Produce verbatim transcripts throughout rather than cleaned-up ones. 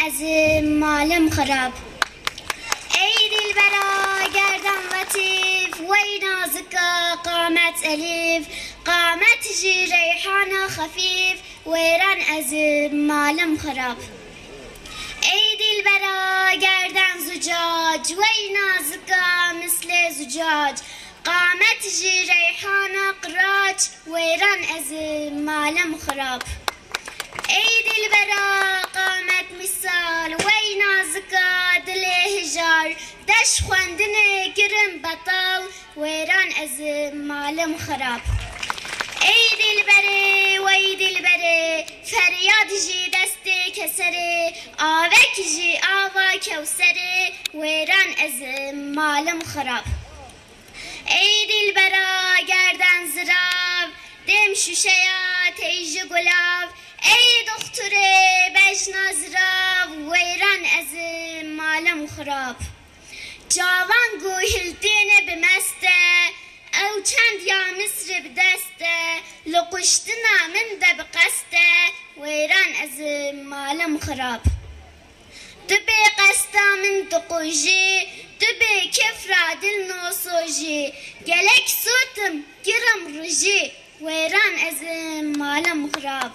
ezim malım harap. Ey dilbera gerdan latif ve nazika qamet elif. Qamet ji reyhana hafif veyran ezim malım harap. Ey dilbera gerdan zucac ve nazika misle zucac. قامت جي ريحانة قراج ويران أزم مالم خراب. أي دلبرا قامت مثال وينا زكا دلي هجار دش خواندني كرم بطال ويران أزم مالم خراب. أي دلبري وي دلبري فرياد جي دستي كسري آوك جي آوا كوسري ويران أزم مالم خراب. ای دلبرا گردن زراو دم شوشیا تیج گلاو. ای دختر بجنا زراو ویران از مالم خراب. جوان گوهلتین بمسته او چند یا مصر بدسته. لقشتنا من ده بقسته ویران از مالم خراب. دبی قستا من دقوجی دبی کفرا دل نوسوجی. گلک سوتم گرم رجی ویران از مالم خراب.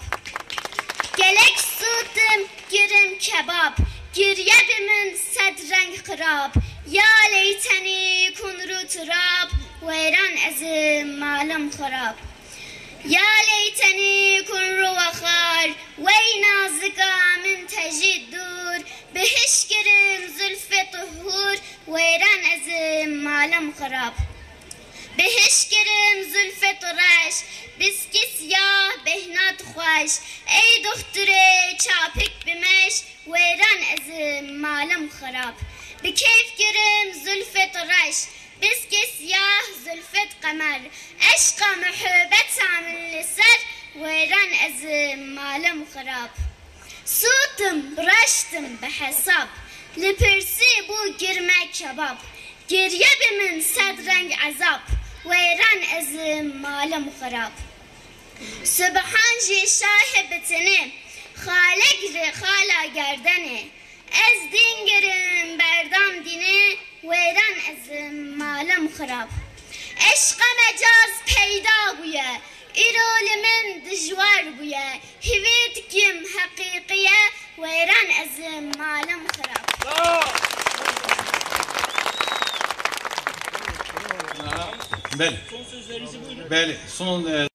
گلک سوتم گرم کباب گریه بمن صد رنگ خراب. یا لیتنی کن رو تراب ویران از مالم خراب. یا لیتنی کن رو وخار وی نازکا من تجید دور. بهش گرم زلف طهور ویران از مالم خراب. بهش گرم زلف طرش بسکی سیاه بهنات خوش. ای دختر چاپک بمش ویران از مالم خراب. بکیف گرم زلف طرش بسکی سیاه زلفت قمر. عشق محبت عامل لسر ویران از مالم خراب. صوتم برشتم بحساب لپرسی بو گرمه کباب. گریه بمن صد رنگ عذاب ویران از مالم خراب. سبحان جی شاهبتنه خالق ری خالا گردنه. از دین گرم بردام دینه ویران از مالم خراب. عشق مجاز پیدا بویه ایرول من دجوار بویه. هویت کم حقیقیه ویران از مالم خراب. Bəli. Bəli, son